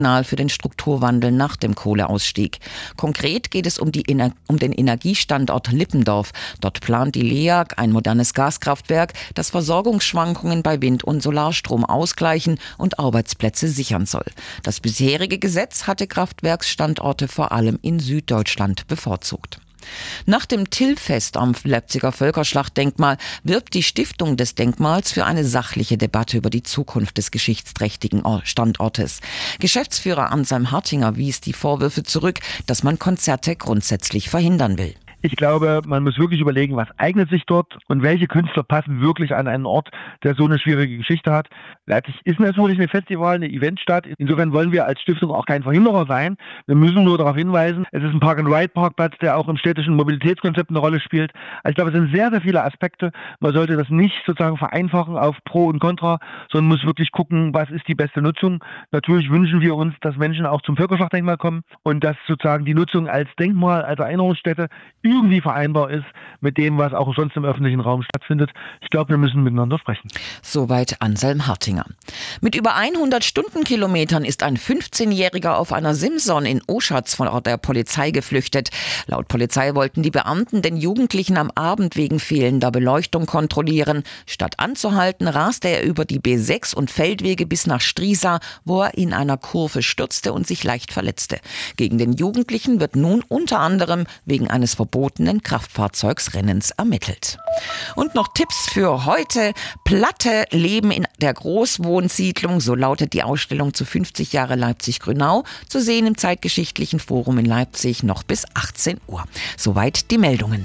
für den Strukturwandel nach dem Kohleausstieg. Konkret geht es um den Energiestandort Lippendorf. Dort plant die LEAG, ein modernes Gaskraftwerk, das Versorgungsschwankungen bei Wind- und Solarstrom ausgleichen und Arbeitsplätze sichern soll. Das bisherige Gesetz hatte Kraftwerksstandorte vor allem in Süddeutschland bevorzugt. Nach dem Tillfest am Leipziger Völkerschlachtdenkmal wirbt die Stiftung des Denkmals für eine sachliche Debatte über die Zukunft des geschichtsträchtigen Standortes. Geschäftsführer Anselm Hartinger wies die Vorwürfe zurück, dass man Konzerte grundsätzlich verhindern will. Ich glaube, man muss wirklich überlegen, was eignet sich dort und welche Künstler passen wirklich an einen Ort, der so eine schwierige Geschichte hat. Leipzig ist natürlich ein Festival, eine Eventstadt. Insofern wollen wir als Stiftung auch kein Verhinderer sein. Wir müssen nur darauf hinweisen, es ist ein Park-and-Ride-Parkplatz, der auch im städtischen Mobilitätskonzept eine Rolle spielt. Also ich glaube, es sind sehr, sehr viele Aspekte. Man sollte das nicht sozusagen vereinfachen auf Pro und Contra, sondern muss wirklich gucken, was ist die beste Nutzung. Natürlich wünschen wir uns, dass Menschen auch zum Völkerschlachtdenkmal kommen und dass sozusagen die Nutzung als Denkmal, als Erinnerungsstätte irgendwie vereinbar ist mit dem, was auch sonst im öffentlichen Raum stattfindet. Ich glaube, wir müssen miteinander sprechen. Soweit Anselm Hartinger. Mit über 100 Stundenkilometern ist ein 15-Jähriger auf einer Simson in Oschatz von der Polizei geflüchtet. Laut Polizei wollten die Beamten den Jugendlichen am Abend wegen fehlender Beleuchtung kontrollieren. Statt anzuhalten, raste er über die B6 und Feldwege bis nach Striesa, wo er in einer Kurve stürzte und sich leicht verletzte. Gegen den Jugendlichen wird nun unter anderem wegen eines verbotenen Kraftfahrzeugsrennens ermittelt. Und noch Tipps für heute. Platte leben in der Großwohnsiedlung, so lautet die Ausstellung zu 50 Jahre Leipzig-Grünau, zu sehen im Zeitgeschichtlichen Forum in Leipzig noch bis 18 Uhr. Soweit die Meldungen.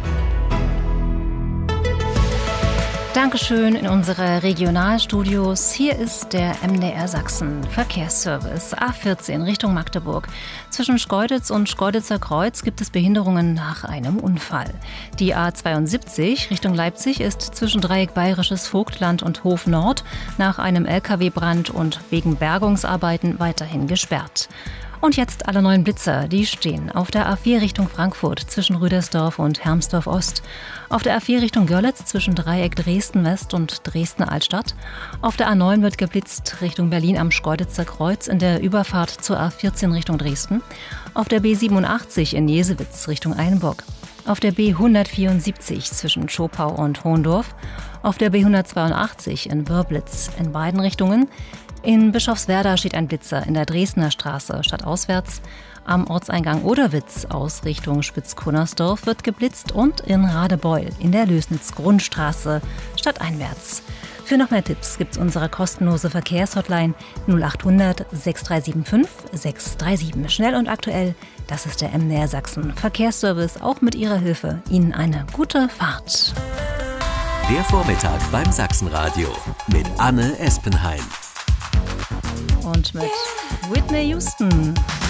Dankeschön in unsere Regionalstudios. Hier ist der MDR Sachsen Verkehrsservice A14 Richtung Magdeburg. Zwischen Schkeuditz und Schkeuditzer Kreuz gibt es Behinderungen nach einem Unfall. Die A72 Richtung Leipzig ist zwischen Dreieck Bayerisches Vogtland und Hof Nord nach einem LKW-Brand und wegen Bergungsarbeiten weiterhin gesperrt. Und jetzt alle neuen Blitzer, die stehen auf der A4 Richtung Frankfurt zwischen Rüdersdorf und Hermsdorf Ost, auf der A4 Richtung Görlitz zwischen Dreieck Dresden West und Dresden Altstadt, auf der A9 wird geblitzt Richtung Berlin am Schkeuditzer Kreuz in der Überfahrt zur A14 Richtung Dresden, auf der B87 in Jesewitz Richtung Einburg, auf der B174 zwischen Schopau und Hohendorf, auf der B182 in Wörblitz in beiden Richtungen. In Bischofswerda steht ein Blitzer in der Dresdner Straße stadtauswärts. Am Ortseingang Oderwitz aus Richtung Spitzkunnersdorf wird geblitzt und in Radebeul in der Lößnitz-Grundstraße stadteinwärts. Für noch mehr Tipps gibt's unsere kostenlose Verkehrshotline 0800 6375 637. Schnell und aktuell, das ist der MDR Sachsen Verkehrsservice. Auch mit Ihrer Hilfe Ihnen eine gute Fahrt. Der Vormittag beim Sachsenradio mit Anne Espenheim. Und mit Whitney Houston.